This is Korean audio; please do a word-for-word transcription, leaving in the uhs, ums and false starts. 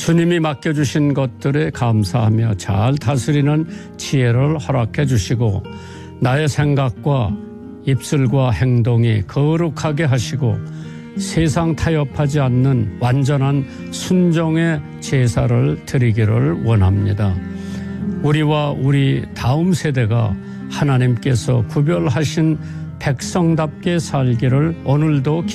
주님이 맡겨주신 것들에 감사하며 잘 다스리는 지혜를 허락해 주시고 나의 생각과 입술과 행동이 거룩하게 하시고 세상 타협하지 않는 완전한 순종의 제사를 드리기를 원합니다. 우리와 우리 다음 세대가 하나님께서 구별하신 백성답게 살기를 오늘도